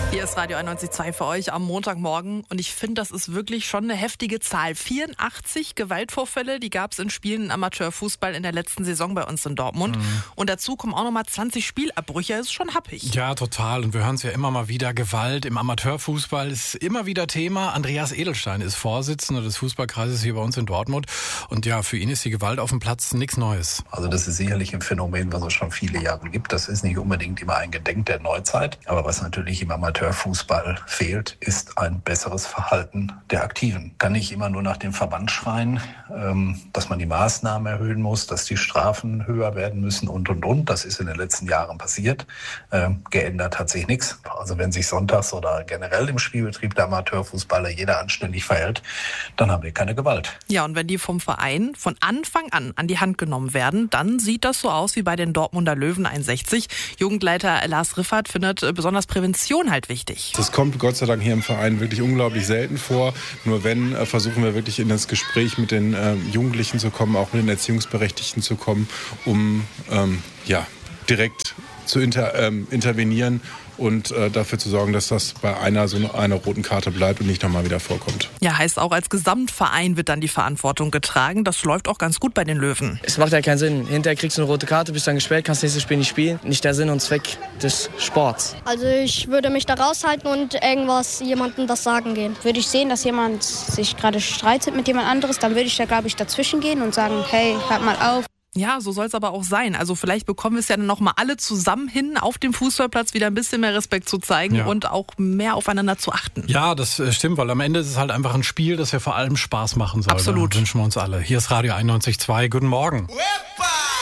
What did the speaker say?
Hier ist Radio 91.2 für euch am Montagmorgen und ich finde, das ist wirklich schon eine heftige Zahl. 84 Gewaltvorfälle, die gab es in Spielen im Amateurfußball in der letzten Saison bei uns in Dortmund. Und dazu kommen auch nochmal 20 Spielabbrüche, das ist schon happig. Ja, total. Und wir hören es ja immer mal wieder, Gewalt im Amateurfußball ist immer wieder Thema. Andreas Edelstein ist Vorsitzender des Fußballkreises hier bei uns in Dortmund. Und ja, für ihn ist die Gewalt auf dem Platz nichts Neues. Also das ist sicherlich ein Phänomen, was es schon viele Jahre gibt. Das ist nicht unbedingt immer ein Gedenk der Neuzeit. Aber was natürlich im Amateurfußball fehlt, ist ein besseres Verhalten der Aktiven. Kann nicht immer nur nach dem Verband schreien, dass man die Maßnahmen erhöhen muss, dass die Strafen höher werden müssen und. Das ist in den letzten Jahren passiert. Geändert hat sich nichts. Also wenn sich sonntags oder generell im Spielbetrieb der Amateurfußballer jeder anständig verhält, dann haben wir keine Gewalt. Ja, und wenn die vom Verein von Anfang an die Hand genommen werden, dann sieht das so aus wie bei den Dortmunder Löwen 61. Jugendleiter Lars Riffert findet besonders Prävention halt wichtig. Das kommt Gott sei Dank hier im Verein wirklich unglaublich selten vor. Nur wenn, versuchen wir wirklich in das Gespräch mit den Jugendlichen zu kommen, auch mit den Erziehungsberechtigten zu kommen, um direkt zu intervenieren und dafür zu sorgen, dass das bei einer roten Karte bleibt und nicht nochmal wieder vorkommt. Ja, heißt auch, als Gesamtverein wird dann die Verantwortung getragen. Das läuft auch ganz gut bei den Löwen. Es macht ja keinen Sinn. Hinterher kriegst du eine rote Karte, bist dann gesperrt, kannst nächstes Spiel nicht spielen. Nicht der Sinn und Zweck des Sports. Also ich würde mich da raushalten und jemandem das sagen gehen. Würde ich sehen, dass jemand sich gerade streitet mit jemand anderes, dann würde ich da, glaube ich, dazwischen gehen und sagen, hey, hört mal auf. Ja, so soll es aber auch sein. Also vielleicht bekommen wir es ja dann noch mal alle zusammen hin, auf dem Fußballplatz wieder ein bisschen mehr Respekt zu zeigen und auch mehr aufeinander zu achten. Ja, das stimmt, weil am Ende ist es halt einfach ein Spiel, das ja vor allem Spaß machen soll. Absolut. Das wünschen wir uns alle. Hier ist Radio 91.2. Guten Morgen.